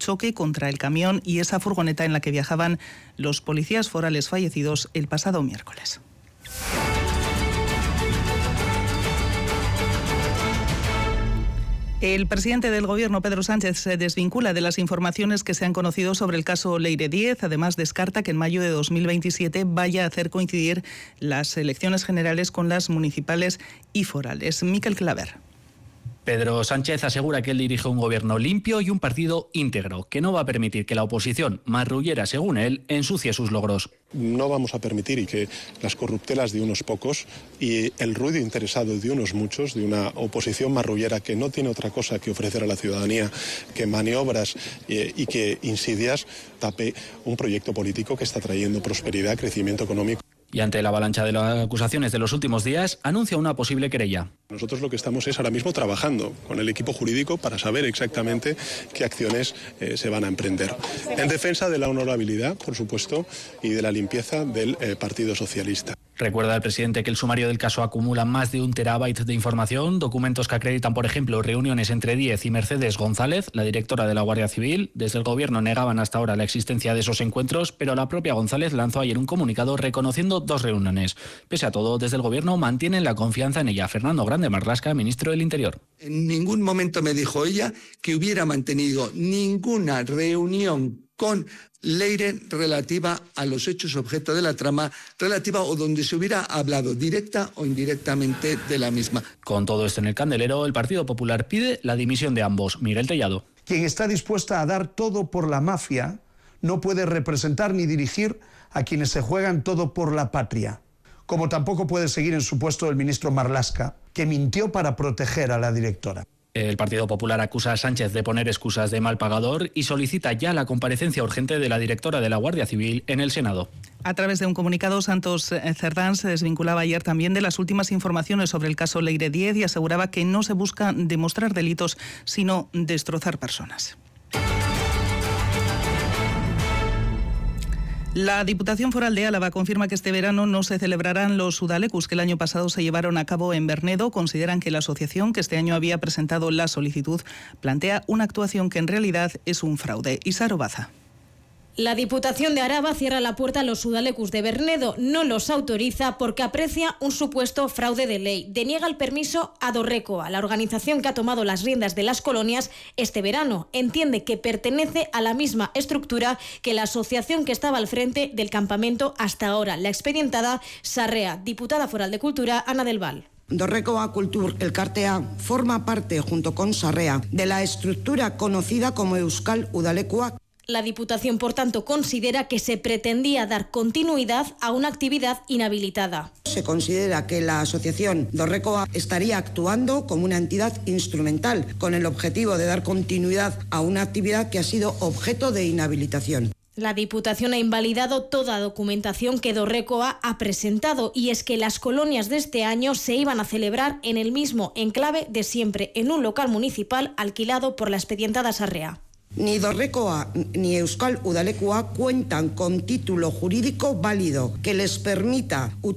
choque contra el camión y esa furgoneta en la que viajaban los policías forales fallecidos el pasado miércoles. El presidente del Gobierno, Pedro Sánchez, se desvincula de las informaciones que se han conocido sobre el caso Leire Díez. Además, descarta que en mayo de 2027 vaya a hacer coincidir las elecciones generales con las municipales y forales. Miquel Claver. Pedro Sánchez asegura que él dirige un gobierno limpio y un partido íntegro, que no va a permitir que la oposición, marrullera según él, ensucie sus logros. No vamos a permitir que las corruptelas de unos pocos y el ruido interesado de unos muchos, de una oposición marrullera que no tiene otra cosa que ofrecer a la ciudadanía que maniobras y que insidias, tape un proyecto político que está trayendo prosperidad, crecimiento económico. Y ante la avalancha de las acusaciones de los últimos días, anuncia una posible querella. Nosotros lo que estamos es ahora mismo trabajando con el equipo jurídico para saber exactamente qué acciones se van a emprender. En defensa de la honorabilidad, por supuesto, y de la limpieza del Partido Socialista. Recuerda el presidente que el sumario del caso acumula más de 1 terabyte de información, documentos que acreditan, por ejemplo, reuniones entre Díez y Mercedes González, la directora de la Guardia Civil. Desde el Gobierno negaban hasta ahora la existencia de esos encuentros, pero la propia González lanzó ayer un comunicado reconociendo 2 reuniones. Pese a todo, desde el Gobierno mantienen la confianza en ella. Fernando Grande Marlaska, ministro del Interior. En ningún momento me dijo ella que hubiera mantenido ninguna reunión con Leire relativa a los hechos objeto de la trama, relativa o donde se hubiera hablado directa o indirectamente de la misma. Con todo esto en el candelero, el Partido Popular pide la dimisión de ambos. Miguel Tellado. Quien está dispuesta a dar todo por la mafia no puede representar ni dirigir a quienes se juegan todo por la patria. Como tampoco puede seguir en su puesto el ministro Marlaska, que mintió para proteger a la directora. El Partido Popular acusa a Sánchez de poner excusas de mal pagador y solicita ya la comparecencia urgente de la directora de la Guardia Civil en el Senado. A través de un comunicado, Santos Cerdán se desvinculaba ayer también de las últimas informaciones sobre el caso Leire Díez y aseguraba que no se busca demostrar delitos, sino destrozar personas. La Diputación Foral de Álava confirma que este verano no se celebrarán los Udalecus que el año pasado se llevaron a cabo en Bernedo. Consideran que la asociación, que este año había presentado la solicitud, plantea una actuación que en realidad es un fraude. Isar Obaza. La Diputación de Araba cierra la puerta a los Udalecus de Bernedo, no los autoriza porque aprecia un supuesto fraude de ley. Deniega el permiso a Dorrecoa, la organización que ha tomado las riendas de las colonias este verano. Entiende que pertenece a la misma estructura que la asociación que estaba al frente del campamento hasta ahora. La expedientada Sarrea, diputada foral de Cultura, Ana del Val. Dorrecoa Kultur Elkartea forma parte, junto con Sarrea, de la estructura conocida como Euskal Udalekua. La Diputación, por tanto, considera que se pretendía dar continuidad a una actividad inhabilitada. Se considera que la asociación Dorrecoa estaría actuando como una entidad instrumental con el objetivo de dar continuidad a una actividad que ha sido objeto de inhabilitación. La Diputación ha invalidado toda documentación que Dorrecoa ha presentado y es que las colonias de este año se iban a celebrar en el mismo enclave de siempre, en un local municipal alquilado por la expedientada Sarrea. Ni Dorrecoa ni Euskal Udalekua cuentan con título jurídico válido que les permita